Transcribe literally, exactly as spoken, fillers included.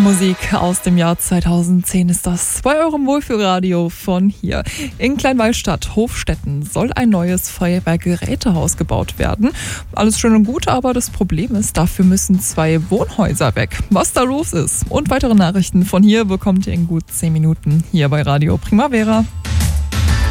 Musik aus dem Jahr zweitausendzehn ist das bei eurem Wohlfühlradio von hier. In Kleinwallstadt, Hofstetten, soll ein neues Feuerwehrgerätehaus gebaut werden. Alles schön und gut, aber das Problem ist, dafür müssen zwei Wohnhäuser weg. Was da los ist und weitere Nachrichten von hier bekommt ihr in gut zehn Minuten hier bei Radio Primavera.